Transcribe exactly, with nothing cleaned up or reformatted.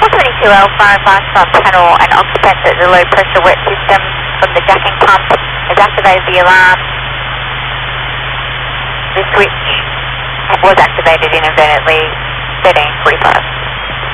four seventy-two Alpha, advice from panel and occupant that the low pressure wet system from the jacking pump has activated the alarm. The switch was activated inadvertently, thirteen forty-five.